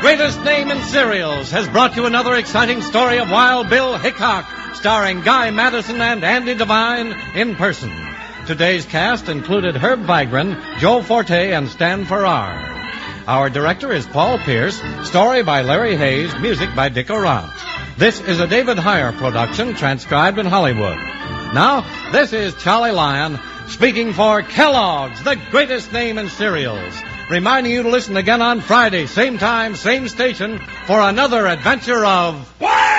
Greatest Name in Cereals has brought you another exciting story of Wild Bill Hickok, starring Guy Madison and Andy Devine in person. Today's cast included Herb Vigran, Joe Forte, and Stan Farrar. Our director is Paul Pierce, story by Larry Hayes, music by Dick Orant. This is a David Heyer production, transcribed in Hollywood. Now, this is Charlie Lyon, speaking for Kellogg's, the greatest name in cereals. Reminding you to listen again on Friday, same time, same station, for another adventure of...